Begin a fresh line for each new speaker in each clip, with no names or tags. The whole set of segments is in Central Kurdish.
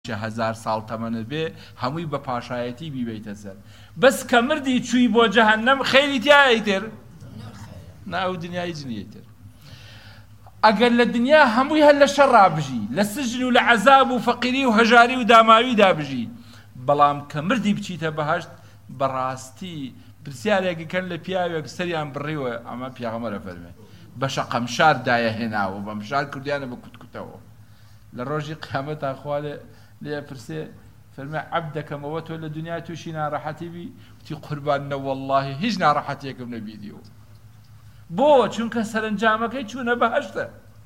هزار ساڵ تەمەنت بێ هەمووی بە پاشایەتی بیبیتە سەر بەس کە مردی چووی بۆ جەهەنەم خەیری تیایە تر ناو دنیای جنیە تر ئەگەر لە دنیا هەمووی هەر لە شەڕا بژی لە سجن و لە عەزاب و فەقیری و هەژاری و داماویدا بژی بەڵام کە مردی بچیتە بەهەشت بەڕاستی پرسیارێکی کەن لە پیاوێک سەریان بڕیوە ئەمە پیاغەمبەرە فەرمێ بە شەقەمشار دایەهێناوە بە مشار کردیانە بە کوتکوتەوە لە ڕۆژی قیامەتا خوا لێ پرسێ فەرمێ عەبدەکەمەوە تۆ لە دنیا تووشی ناڕەحەتی بی وتی قوربانە وەڵڵاهی هیچ ناڕەحەتیەکم نەبیدیەوە بۆ چونکە سەرنجامەکەی چوونە بەهەشتە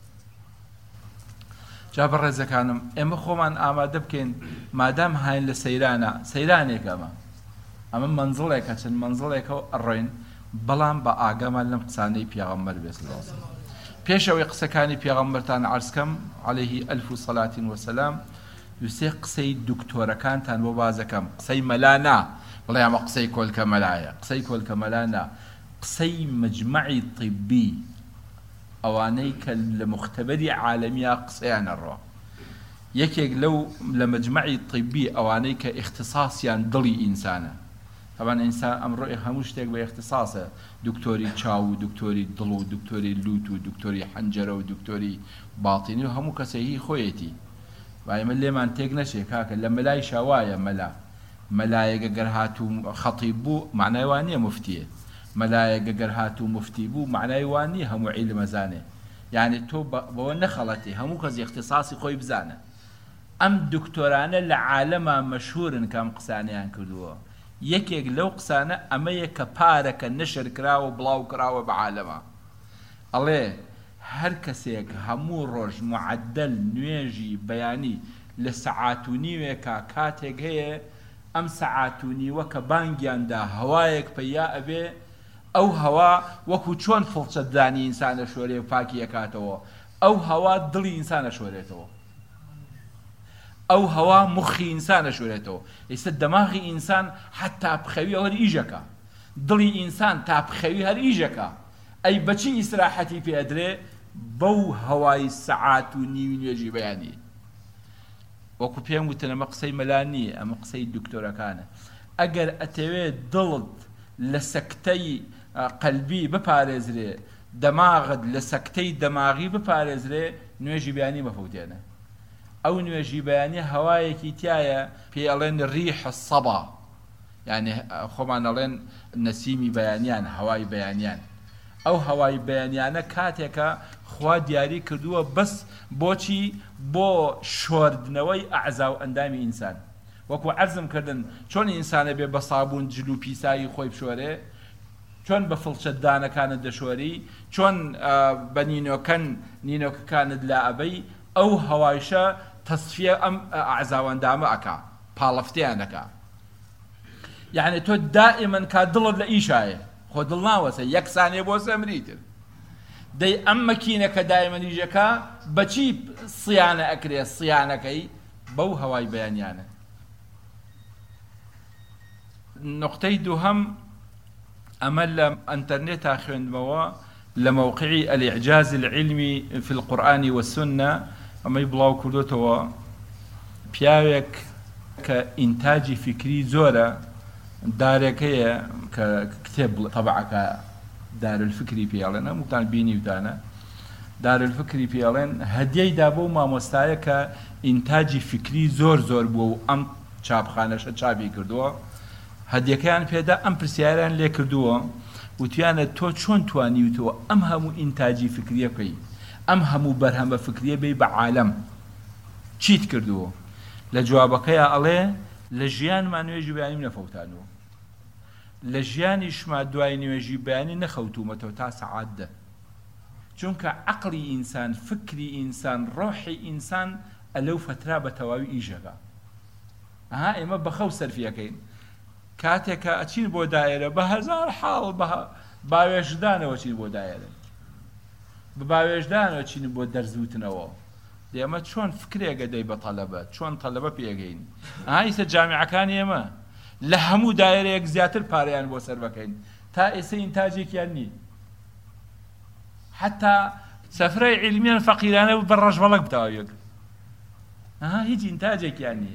جا بەڕێزەکانم ئێمە خۆمان ئامادە بکەین مادام هاین لە سەیرانە سەیرانێک ئەمە منزڵێکە چەند منزڵێکەوە ئەڕۆین بەڵام بە ئاگامان لەم قسانەی پیاغەمبەر بێ پێشەوەی قسەکانی پیاغەمبەرتان عەرزکەم عەلەیهی ئەلف و سەڵات وەسەلام دووسێ قسەی دکتۆرەکانتان بۆ بازەکەم قسەی مەلا نا بڵێ ئەمە قسەی کۆلکە مەلایە قسەی کۆلکە مەلا نا قسەی مجمەعی طیبی ئەوانەی کە لە مختبەری عالەمیە قسەیان ئەڕۆ یەکێک لەو لە مجمەعی طیبی ئەوانەی کە اختصاسیان دڵی ئینسانە طبعا ئینسان ئەمڕۆ هەموو شتێک بە اختصاسە دکتۆری چاو و دکتۆری دڵ و دکتۆری لوت و دکتۆری حەنجەرە و دکتۆری باڵتینی و هەموو کەسێکی خۆیەتی وایمە لێمان تێک نەچێ کاکە لە مەلای شاوایە مەلایەگە گەر هاتوو خەتیب بوو معنای وان نییە موفتیە مەلایەگە گەر هاتوو مفتی بوو معنای وان نییە هەموو عیلمەزانێ یعنی تۆ بەوە نەخەڵەتی هەموو کەس اختصاسی خۆی بزانە ئەم دکتۆرانە لە عالەما مەشهورن کە ئەم قسانەیان کردووە یەکێک لەو قسانە ئەمەیە کە پارەکە نەشر کراوە بڵاو کراوە بە عالەما ئەڵێ هەر کەسێک هەموو ڕۆژ معدل نوێژی بەیانی لە سەعات و نیوێکە کاتێک هەیە ئەم سەعات و نیوە کە بانگیاندا هەوایەک پەیا ئەبێ ئەو هەوا وەکو چۆن فڵچەتدانی ئینسانە شۆرێ و پاکی ئەکاتەوە ئەو هەوا دڵی ئینسانە شۆرێتەوە ئەو هەوا مخی ئینسانە شۆرێتەوە ئێستا دەماغی ئینسان حتا بخەوی هەر ئیژەکە دڵی ئینسان تا بخەوی هەر ئیژەکە ئەی بەچی ئیسراحەتی پێدرێ بەو هەوای سەعات و نیوی نوێژی بەیانی وەکو پێم وتن ئەمە قسەی مەلا نییە ئەمە قسەی دکتۆرەکانە ئەگەر ئەتەوێت دڵت لە سەکتەی قەلبی بپارێزرێ دەماغت لە سەکتەی دەماغی بپارێزرێ نوێژی بەیانی مەفەوتێنە ئەو نوێژی بەیانی هەوایەکی تایە پێ ئەڵێن ریح الصەبا یعنی خۆمان ئەڵێن نەسیمی بەیانیان هەوای بەیانیان ئەو هەوای بەیانیانە کاتێکە خوا دیاری کردووە بەس بۆچی بۆ شۆردنەوەی ئەعزا و ئەندامی ئینسان وەکو عەرزم کردن چۆن ئینسانە بێ بە سابوون جل و پیسایی خۆی بشۆرێ چۆن بە فڵچەتدانەکانت دەشۆری چۆن بە نینۆکەکانت لا ئەبەی ئەو هەوایشە تەسفیە ئەم ئەعزاوەندامە ئەکا پاڵەفتیان ئەکا یعنی تۆ دائیمەن کا دڵت لە ئیشایە خۆ دڵ ناوەسە یەک سانێ بۆ سەمریتر دەی ئەم مەکینە کە دائیمەن ئیژەکە بەچی سیانە ئەکرێ سیانەکەی بەو هەوای بەیانیانە نقطەی دووهەم ئەمە لە ئەنتەرنێتا خوێندمەوە لە موقعی الإعجاز العلمي في القرآن والسنة ئەمەی بڵاو کردوتەوە پیاوێک کە ئینتاجی فکری زۆرە دارێکەیە کە کتێب طەبعەکە دارالفکری پێڵێن هەمووتان بینیوتانە دارالفکری پێڵێن هەدیەیدا بۆ مامۆستایە کە ئینتاجی فکری زۆر بووە و ئەم چاپخانەشە چاپی کردووە هەدیەکەیان پێدا ئەم پرسیاریان لێ کردووە وتیانە تۆ چۆن توانیوتەوە ئەم هەموو ئینتاجی فکریە بکەی ئەم هەموو بەرهەمە فکریە بێی بە عالەم چیت کردووە لە جوابەکەیە ئەڵێ لە ژیانمان نوێژی بەیانی نەفەوتانەوە لە ژیانیشما دوای نوێژی بەیانی نەخەوتومەتەوە تا سەعات دە چونکە عەقڵی ئینسان فکری ئینسان ڕۆحی ئینسان ئەلەو فترا بە تەواوی ئیژەکە ئەها ئێمە بەخەو سەرفیەکەین کاتێکە ئەچین بۆ دایرە بە هەزار حاڵ باوێژدانەوە چین بۆ دایرە بە باوێژدانەوە چین بۆ دەرزوتنەوە ئێمە چۆن فکرێگە دەی بە تەلەبە چۆن تەلەبە پێگەین ئیسە جامیعەکانی ئێمە لە هەموو دایرەیەک زیاتر پارەیان بۆ سەر بەکەین تا ئێستا ئینتاجێکیان نی حتا سەفرەی عیلمیان فەقیرانە بە ڕەشبەڵەک بتەواویەک هیچ ئینتاجێکیان نییە